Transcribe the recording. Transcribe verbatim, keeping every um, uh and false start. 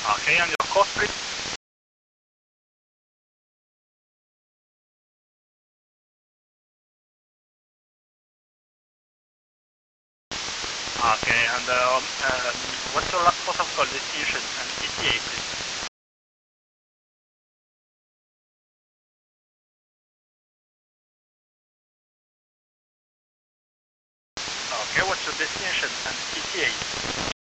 Okay, and your course, please? Okay, and um, um, what's your last port of call destination and E T A, please? Okay, what's your destination and E T A?